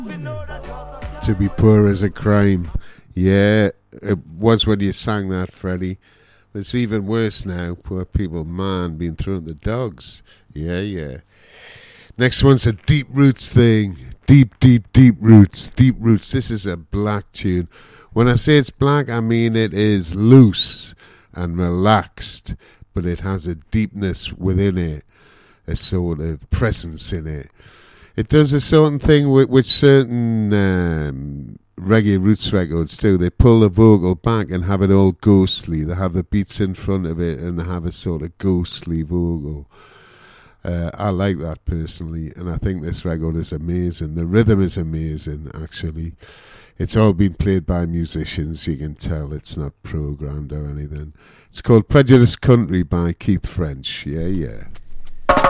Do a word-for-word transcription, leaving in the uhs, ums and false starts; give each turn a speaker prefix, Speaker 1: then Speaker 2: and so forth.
Speaker 1: To be poor is a crime. Yeah, it was when you sang that, Freddie. It's even worse now. Poor people, man, being thrown at the dogs. Yeah, yeah. Next one's a Deep Roots thing. Deep, deep, deep roots. Deep roots. This is a black tune. When I say it's black, I mean it is loose and relaxed, but it has a deepness within it, a sort of presence in it. It does a certain thing which, which certain um, reggae roots records do. They pull the vocal back and have it all ghostly. They have the beats in front of it and they have a sort of ghostly vocal. Uh, I like that personally, and I think this record is amazing. The rhythm is amazing, actually. It's all been played by musicians. You can tell it's not programmed or anything. It's called Prejudice Country by Keith French. Yeah, yeah.